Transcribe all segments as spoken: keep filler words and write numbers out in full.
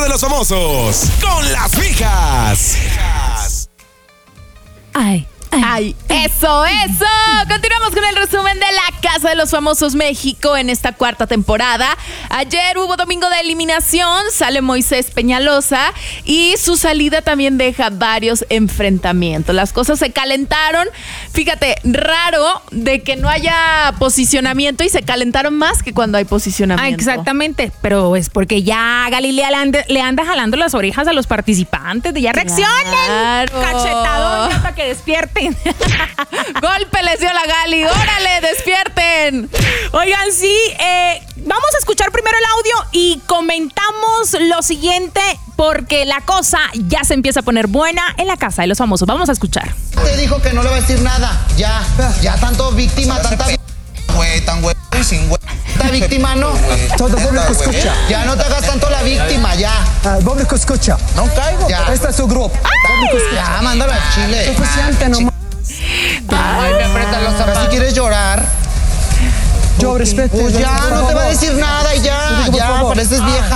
los Famosos con las mijas. Ay. Ay, eso, eso. Continuamos con el resumen de La Casa de los Famosos México en esta cuarta temporada. Ayer hubo domingo de eliminación, sale Moisés Peñalosa y su salida también deja varios enfrentamientos. Las cosas se calentaron. Fíjate, raro de que no haya posicionamiento y se calentaron más que cuando hay posicionamiento. Ah, exactamente, pero es porque ya Galilea le anda, le anda jalando las orejas a los participantes. De ya reaccionen, claro. Cachetadón ya para que despierten. Golpe les dio la Gali, órale, despierten. Oigan, sí, eh, vamos a escuchar primero el audio y comentamos lo siguiente porque la cosa ya se empieza a poner buena en La Casa de los Famosos. Vamos a escuchar. Te dijo que no le va a decir nada, ya, ya tanto víctima, tanta güey, tan güey, sin güey. Tanta víctima, no. Todo público escucha. Ya no te hagas tanto la víctima, ya. El público escucha. No caigo. Ya. Este es su grupo. Ya, mándalo al Chile. Suficiente nomás. Ay, me apretan los zapatos. Si quieres llorar. Yo respeto. Pues ya, no te va a decir nada y ya, ya, pareces vieja.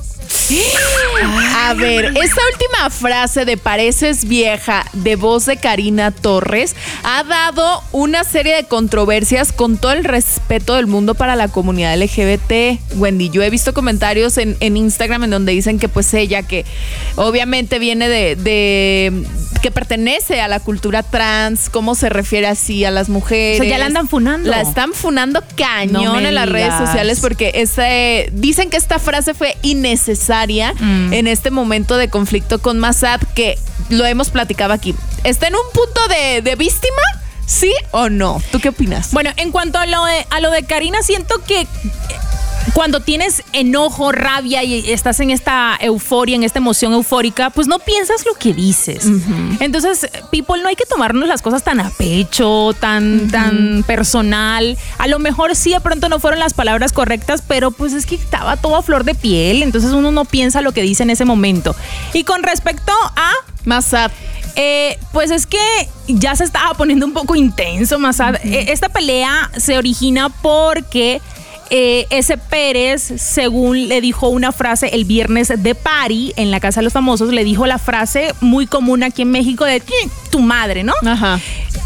A ver, esta última frase de pareces vieja de voz de Karina Torres ha dado una serie de controversias con todo el respeto del mundo para la comunidad L G B T. Wendy, yo he visto comentarios en, en Instagram en donde dicen que pues ella, que obviamente viene de, de que pertenece a la cultura trans, cómo se refiere así a las mujeres. O sea, ya la andan funando. La están funando cañón No me en las digas. redes sociales porque ese, dicen que esta frase fue innecesaria Mm. en este momento de conflicto con Massad, que lo hemos platicado aquí. ¿Está en un punto de, de víctima? ¿Sí o no? ¿Tú qué opinas? Bueno, en cuanto a lo de, a lo de Karina, siento que cuando tienes enojo, rabia y estás en esta euforia, en esta emoción eufórica, pues no piensas lo que dices. Uh-huh. Entonces, people, no hay que tomarnos las cosas tan a pecho, tan, uh-huh. tan personal. A lo mejor sí, de pronto no fueron las palabras correctas, pero pues es que estaba todo a flor de piel. Entonces uno no piensa lo que dice en ese momento. Y con respecto a Massad, Eh, pues es que ya se estaba poniendo un poco intenso, Massad. Uh-huh. Eh, esta pelea se origina porque Eh, ese Pérez, según le dijo una frase el viernes de party en La Casa de los Famosos, le dijo la frase muy común aquí en México de tu madre, ¿no? Ajá.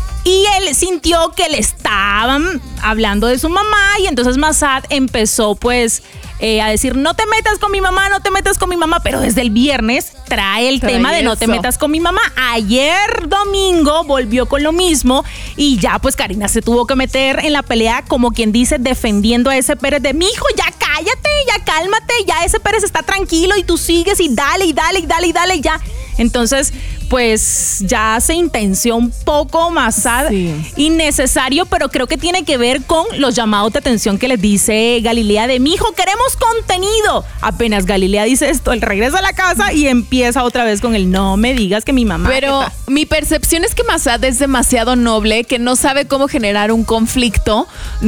Y él sintió que le estaban hablando de su mamá y entonces Massad empezó pues eh, a decir no te metas con mi mamá, no te metas con mi mamá, pero desde el viernes trae el trae tema de eso. No te metas con mi mamá. Ayer domingo volvió con lo mismo y ya pues Karina se tuvo que meter en la pelea como quien dice defendiendo a ese Pérez de mijo, ya cállate, ya cálmate, ya ese Pérez está tranquilo y tú sigues y dale y dale y dale y dale y ya. Entonces pues ya se intenció un poco Massad, sí. innecesario, pero creo que tiene que ver con los llamados de atención que les dice Galilea de mijo, queremos contenido. Apenas Galilea dice esto, él regresa a la casa y empieza otra vez con el no me digas que mi mamá. Pero mi percepción es que Massad es demasiado noble, que no sabe cómo generar un conflicto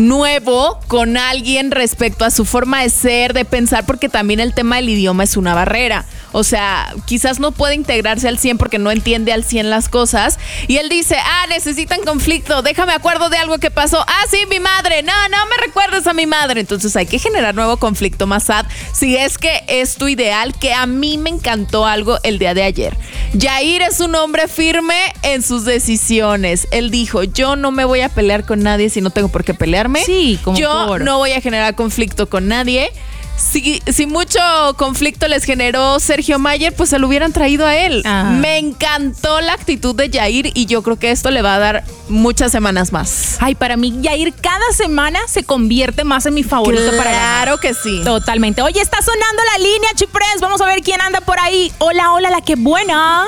nuevo con alguien respecto a su forma de ser, de pensar, porque también el tema del idioma es una barrera. O sea, quizás no puede integrarse al cien porque no entiende al cien las cosas. Y él dice, ah, necesitan conflicto, déjame acuerdo de algo que pasó. Ah, sí, mi madre, no, no me recuerdes a mi madre. Entonces hay que generar nuevo conflicto, Massad, si es que es tu ideal, que a mí me encantó algo el día de ayer. Yair es un hombre firme en sus decisiones. Él dijo, yo no me voy a pelear con nadie si no tengo por qué pelearme. Sí, como Yo por... no voy a generar conflicto con nadie. Si, si mucho conflicto les generó Sergio Mayer, pues se lo hubieran traído a él. Ajá. Me encantó la actitud de Yair y yo creo que esto le va a dar muchas semanas más. Ay, para mí Yair cada semana se convierte más en mi favorito claro para ganar. Claro que sí. Totalmente. Oye, está sonando la línea, Chiprés. Vamos a ver quién anda por ahí. Hola, hola, la que buena.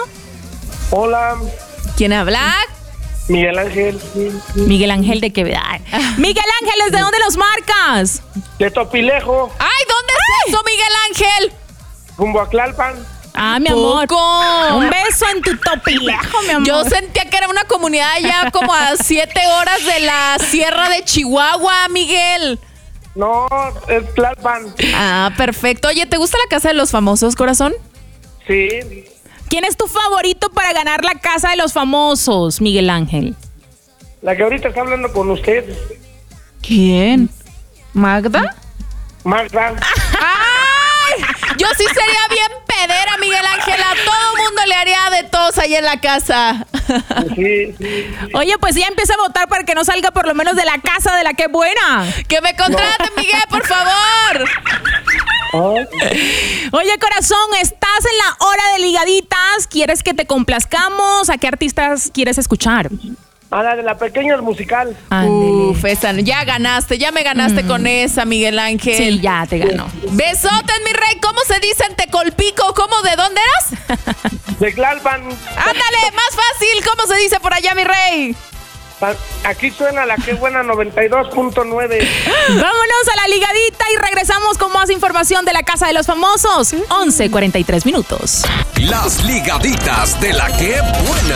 Hola. ¿Quién habla? Miguel Ángel. Miguel Ángel de Quevedo. Miguel Ángel, ¿desde dónde los marcas? De Topilejo. ¡Ay, dónde es eso, Miguel Ángel! Rumbo a Tlalpan. Ah, mi amor. Poco. Un beso en tu Topilejo, mi amor. Yo sentía que era una comunidad ya como a siete horas de la sierra de Chihuahua, Miguel. No, es Tlalpan. Ah, perfecto. Oye, ¿te gusta La Casa de los Famosos, corazón? Sí. ¿Quién es tu favorito para ganar La Casa de los Famosos, Miguel Ángel? La que ahorita está hablando con usted. ¿Quién? ¿Magda? Magda. ¡Ay! Yo sí sería bien ahí en la casa. Sí, sí. Oye, pues ya empieza a votar para que no salga por lo menos de la casa de la que buena. Que me contraten, Miguel, por favor. Oye, corazón, estás en la hora de ligaditas. ¿Quieres que te complazcamos? ¿A qué artistas quieres escuchar? A la de la pequeña musical. Uf, esa, ya ganaste, ya me ganaste mm. con esa, Miguel Ángel. Sí, ya te ganó. Besotes, mi rey. ¿Cómo se dice en Tecolpico? ¿Cómo? ¿De dónde eras? De Tlalpan. Ándale, más fácil. ¿Cómo se dice por allá, mi rey? Aquí suena la que buena noventa y dos punto nueve. Vámonos a la ligadita y regresamos con más información de la Casa de los Famosos. once cuarenta y tres minutos. Las ligaditas de la que buena.